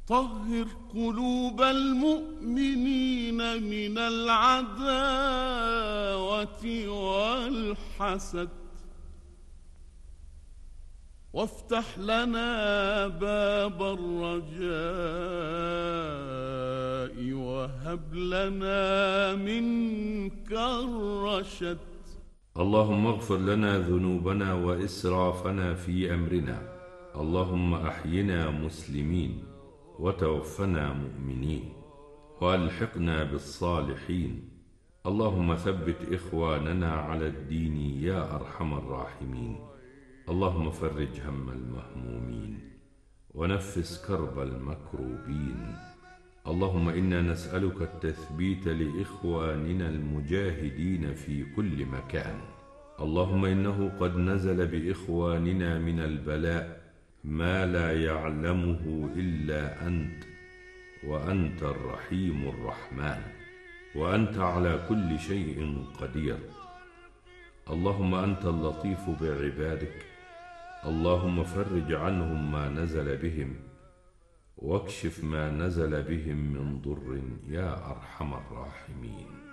طهر قلوب المؤمنين من العداوة والحسد، وافتح لنا باب الرجاء، وهب لنا منك الرشد. اللهم اغفر لنا ذنوبنا وإسرافنا في أمرنا. اللهم أحينا مسلمين وتوفنا مؤمنين وألحقنا بالصالحين. اللهم ثبت إخواننا على الدين يا أرحم الراحمين. اللهم فرج هم المهمومين ونفس كرب المكروبين. اللهم إنا نسألك التثبيت لإخواننا المجاهدين في كل مكان. اللهم إنه قد نزل بإخواننا من البلاء ما لا يعلمه إلا أنت، وأنت الرحيم الرحمن، وأنت على كل شيء قدير. اللهم أنت اللطيف بعبادك. اللهم فرج عنهم ما نزل بهم، واكشف ما نزل بهم من ضر يا أرحم الراحمين.